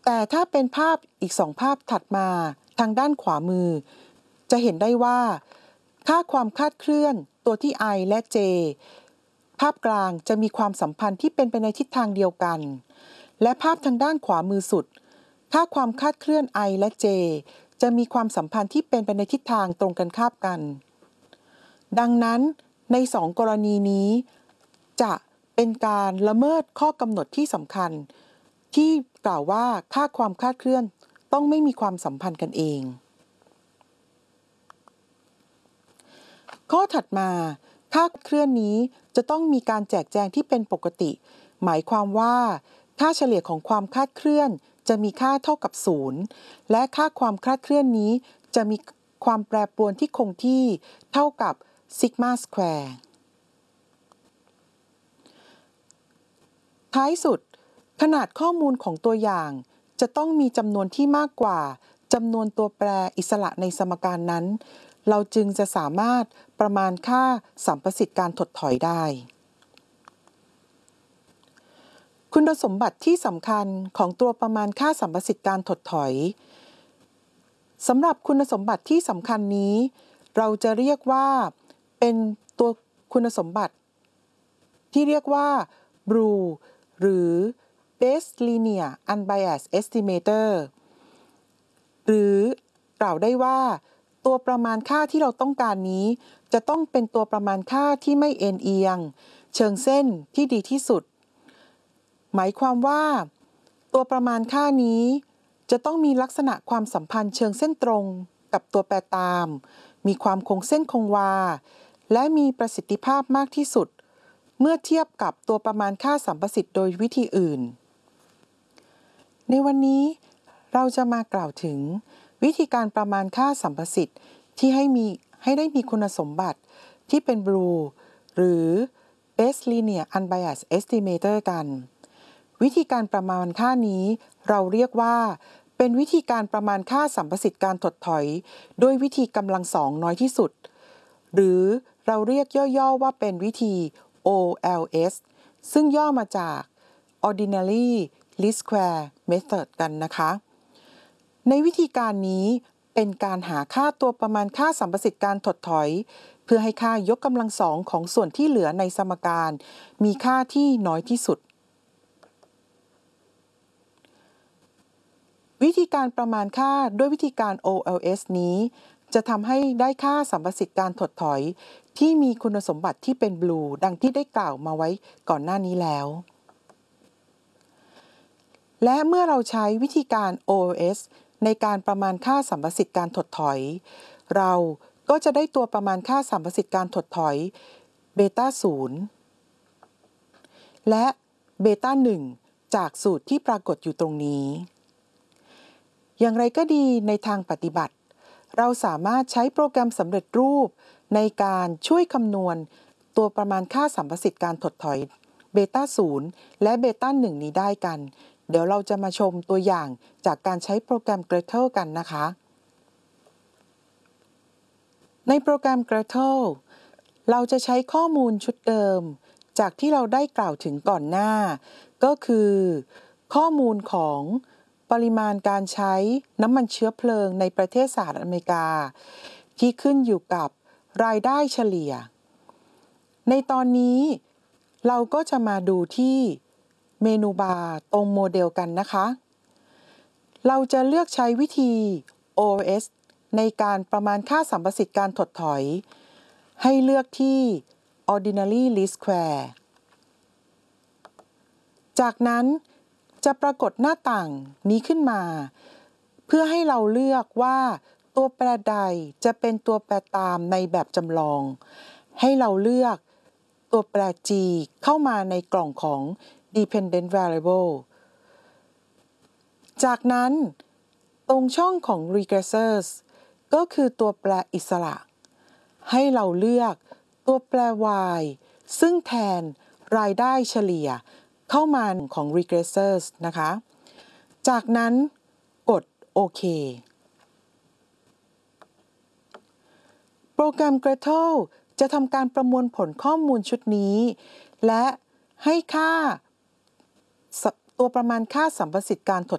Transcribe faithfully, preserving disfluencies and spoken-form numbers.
แต่ถ้าเป็นภาพอีกสองภาพถัดมาทางด้านขวามือจะเห็นได้ว่าค่าความคลาดเคลื่อนตัวที่ I และ J ภาพกลางจะมีความสัมพันธ์ที่เป็นไปในทิศทางเดียวกันและภาพทางด้านขวามือสุดค่าความคลาดเคลื่อน I และ J จะมีความสัมพันธ์ที่เป็นไปในทิศทางตรงกันข้ามกันดังนั้นในสองกรณีนี้จะเป็นการละเมิดข้อกำหนดที่สำคัญที่กล่าวว่าค่าความคลาดเคลื่อนต้องไม่มีความสัมพันธ์กันเองข้อถัดมาค่าเคลื่อนนี้จะต้องมีการแจกแจงที่เป็นปกติหมายความว่าค่าเฉลี่ยของความคลาดเคลื่อนจะมีค่าเท่ากับศูนย์และค่าความคลาดเคลื่อนนี้จะมีความแปรปรวนที่คงที่เท่ากับซิกมาสแควร์ท้ายสุดขนาดข้อมูลของตัวอย่างจะต้องมีจำนวนที่มากกว่าจำนวนตัวแปรอิสระในสมการนั้นเราจึงจะสามารถประมาณค่าสัมประสิทธิ์การถดถอยได้คุณสมบัติที่สำคัญของตัวประมาณค่าสัมประสิทธิ์การถดถอยสำหรับคุณสมบัติที่สำคัญนี้เราจะเรียกว่าเป็นตัวคุณสมบัติที่เรียกว่า Blue หรือ Base Linear Unbiased Estimator หรือกล่าวได้ว่าตัวประมาณค่าที่เราต้องการนี้จะต้องเป็นตัวประมาณค่าที่ไม่เอ็นเอียงเชิงเส้นที่ดีที่สุดหมายความว่าตัวประมาณค่านี้จะต้องมีลักษณะความสัมพันธ์เชิงเส้นตรงกับตัวแปรตามมีความคงเส้นคงวาและมีประสิทธิภาพมากที่สุดเมื่อเทียบกับตัวประมาณค่าสัมประสิทธิ์โดยวิธีอื่นในวันนี้เราจะมากล่าวถึงวิธีการประมาณค่าสัมประสิทธิ์ที่ให้มีให้ได้มีคุณสมบัติที่เป็น Blue หรือ Base Linear Unbiased Estimator กันวิธีการประมาณค่านี้เราเรียกว่าเป็นวิธีการประมาณค่าสัมประสิทธิ์การถดถอยด้วยวิธีกำลังสองน้อยที่สุดหรือเราเรียกย่อๆว่าเป็นวิธี โอ แอล เอส ซึ่งย่อมาจาก Ordinary Least Square Method กันนะคะในวิธีการนี้เป็นการหาค่าตัวประมาณค่าสัมประสิทธิ์การถดถอยเพื่อให้ค่ายกกำลังสองของส่วนที่เหลือในสมการมีค่าที่น้อยที่สุดวิธีการประมาณค่าด้วยวิธีการ โอ แอล เอส นี้จะทำให้ได้ค่าสัมประสิทธิ์การถดถอยที่มีคุณสมบัติที่เป็น Blue ดังที่ได้กล่าวมาไว้ก่อนหน้านี้แล้วและเมื่อเราใช้วิธีการ โอ แอล เอส ในการประมาณค่าสัมประสิทธิ์การถดถอยเราก็จะได้ตัวประมาณค่าสัมประสิทธิ์การถดถอยเบต้าศูนย์และเบต้าหนึ่งจากสูตรที่ปรากฏอยู่ตรงนี้อย่างไรก็ดีในทางปฏิบัติเราสามารถใช้โปรแกรมสำเร็จรูปในการช่วยคำนวณตัวประมาณค่าสัมประสิทธิ์การถดถอยเบต้าศูนย์และเบต้าหนึ่งนี้ได้กันเดี๋ยวเราจะมาชมตัวอย่างจากการใช้โปรแกรม Gretel กันนะคะในโปรแกรม Gretel เราจะใช้ข้อมูลชุดเดิมจากที่เราได้กล่าวถึงก่อนหน้าก็คือข้อมูลของปริมาณการใช้น้ำมันเชื้อเพลิงในประเทศสหรัฐอเมริกาที่ขึ้นอยู่กับรายได้เฉลี่ยในตอนนี้เราก็จะมาดูที่เมนูบาร์ตรงโมเดลกันนะคะเราจะเลือกใช้วิธี โอ แอล เอส ในการประมาณค่าสัมประสิทธิ์การถดถอยให้เลือกที่ Ordinary Least Square จากนั้นจะปรากฏหน้าต่างนี้ขึ้นมาเพื่อให้เราเลือกว่าตัวแปรใดจะเป็นตัวแปรตามในแบบจำลองให้เราเลือกตัวแปร G เข้ามาในกล่องของ Dependent Variable จากนั้นตรงช่องของ Regressors ก็คือตัวแปรอิสระให้เราเลือกตัวแปร Y ซึ่งแทนรายได้เฉลี่ยเข้ามาของ Regressors นะคะจากนั้นกดโอเคโปรแกรม Gretel จะทำการประมวลผลข้อมูลชุดนี้และให้ค่าตัวประมาณค่าสัมประสิทธิ์การถด